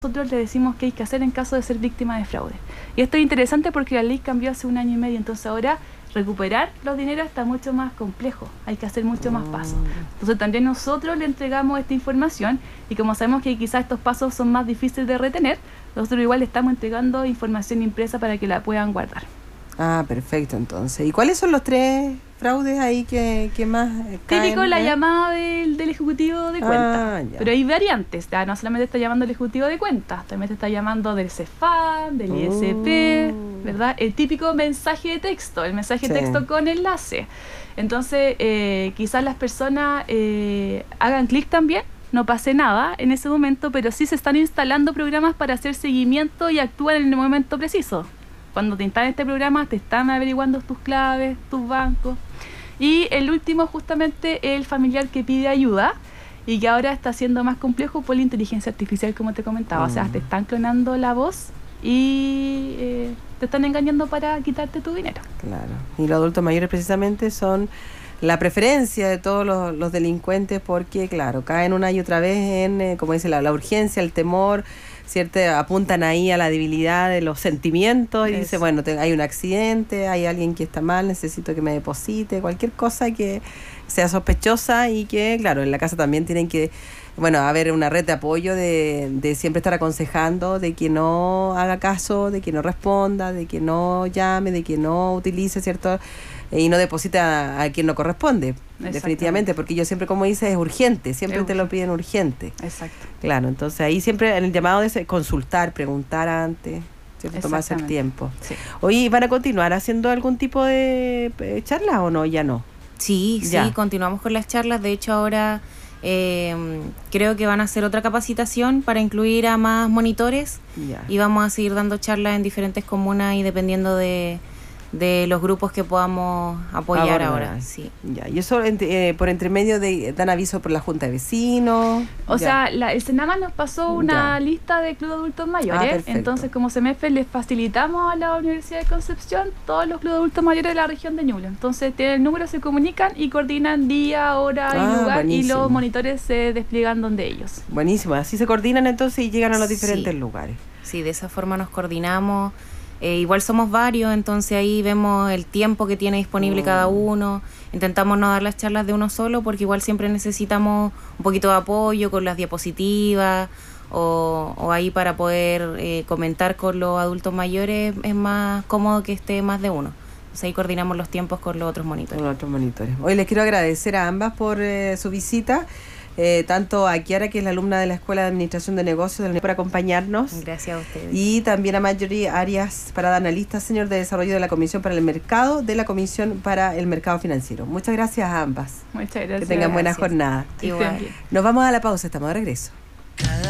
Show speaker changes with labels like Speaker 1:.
Speaker 1: nosotros le decimos que hay que hacer en caso de ser víctima de fraude. Y esto es interesante porque la ley cambió hace 1 año y medio, entonces ahora recuperar los dineros está mucho más complejo, hay que hacer mucho más pasos. Entonces también nosotros le entregamos esta información y como sabemos que quizás estos pasos son más difíciles de retener, nosotros igual le estamos entregando información impresa para que la puedan guardar.
Speaker 2: Ah, perfecto, entonces. ¿Y cuáles son los 3 fraudes ahí que más caen?
Speaker 1: Típico la llamada del ejecutivo de cuenta, pero hay variantes, ya no solamente está llamando el ejecutivo de cuentas, también te está llamando del CEFAM, del ISP, ¿verdad? El típico mensaje de texto, el mensaje de texto con enlace. Entonces, quizás las personas hagan clic también, no pase nada en ese momento, pero sí se están instalando programas para hacer seguimiento y actuar en el momento preciso. Cuando te instalan este programa, te están averiguando tus claves, tus bancos. Y el último, justamente, el familiar que pide ayuda y que ahora está siendo más complejo por la inteligencia artificial, como te comentaba. O sea, te están clonando la voz y te están engañando para quitarte tu dinero.
Speaker 2: Claro. Y los adultos mayores precisamente son la preferencia de todos los delincuentes porque, claro, caen una y otra vez en, como dice, la urgencia, el temor, ¿cierto? Apuntan ahí a la debilidad de los sentimientos y dice, bueno, hay un accidente, hay alguien que está mal, necesito que me deposite, cualquier cosa que sea sospechosa y que, claro, en la casa también tienen que, bueno, haber una red de apoyo de siempre estar aconsejando, de que no haga caso, de que no responda, de que no llame, de que no utilice, ¿cierto? Y no deposita a quien no corresponde, definitivamente, porque yo siempre, como dices, es urgente, siempre te lo piden urgente.
Speaker 1: Exacto.
Speaker 2: Claro, entonces ahí siempre en el llamado es consultar, preguntar antes, ¿cierto? Tomarse el tiempo. Sí. Oye, ¿van a continuar haciendo algún tipo de charlas o no? Ya no.
Speaker 3: Sí, continuamos con las charlas. De hecho, ahora creo que van a hacer otra capacitación para incluir a más monitores y vamos a seguir dando charlas en diferentes comunas y dependiendo de los grupos que podamos apoyar ahora. Sí.
Speaker 2: Ya. Y eso por entre medio dan aviso por la Junta de Vecinos.
Speaker 1: O sea, el Senama nos pasó una lista de clubes de adultos mayores. Entonces, como CEMEFE, les facilitamos a la Universidad de Concepción todos los clubes de adultos mayores de la región de Ñuble. Entonces, tienen el número, se comunican y coordinan día, hora y lugar. Buenísimo. Y los monitores se despliegan donde ellos.
Speaker 2: Buenísimo. Así se coordinan entonces y llegan a los diferentes lugares.
Speaker 3: Sí, de esa forma nos coordinamos. Igual somos varios, entonces ahí vemos el tiempo que tiene disponible cada uno. Intentamos no dar las charlas de uno solo porque igual siempre necesitamos un poquito de apoyo con las diapositivas o ahí para poder comentar con los adultos mayores es más cómodo que esté más de uno. Entonces ahí coordinamos los tiempos con los otros monitores.
Speaker 2: Hoy les quiero agradecer a ambas por su visita. Tanto a Kiara, que es la alumna de la Escuela de Administración de Negocios, por acompañarnos.
Speaker 3: Gracias a ustedes.
Speaker 2: Y también a Marjorie Arias Parada, analista senior de desarrollo de la Comisión para el Mercado, de la Comisión para el Mercado Financiero. Muchas gracias a ambas.
Speaker 1: Muchas gracias.
Speaker 2: Que tengan buena jornada.
Speaker 3: Igual.
Speaker 2: Nos vamos a la pausa, estamos de regreso.